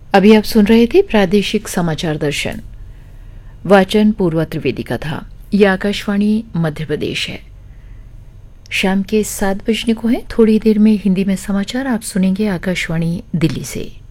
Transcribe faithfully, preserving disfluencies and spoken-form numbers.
अभी आप सुन रहे थे प्रादेशिक समाचार दर्शन। वाचन पूर्वा त्रिवेदी का था। यह आकाशवाणी मध्य प्रदेश है। शाम के सात बजने को है। थोड़ी देर में हिंदी में समाचार आप सुनेंगे आकाशवाणी दिल्ली से।